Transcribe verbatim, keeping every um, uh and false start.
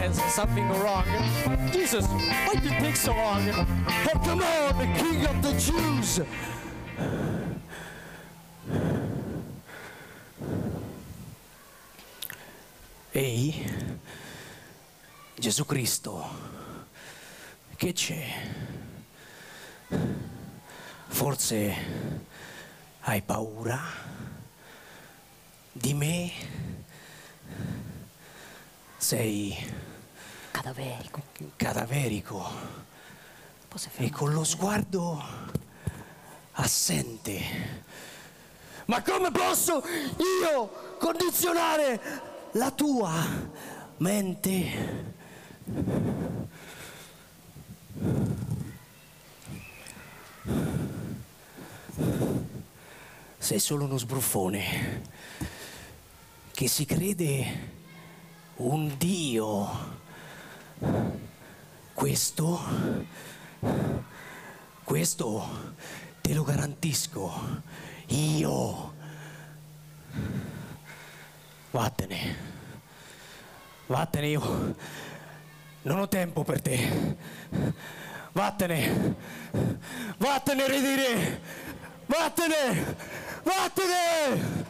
sense, something wrong. Jesus, why did it take so long? Oh, come on, the King of the Jews! Ehi, Gesù Cristo, che c'è? Forse hai paura di me? Sei cadaverico. cadaverico e con lo sguardo assente. Ma come posso io condizionare la tua mente? Sei solo uno sbruffone che si crede un dio. Questo, questo te lo garantisco io. Vattene, vattene, io non ho tempo per te. Vattene, vattene, Re dei Re, vattene, vattene!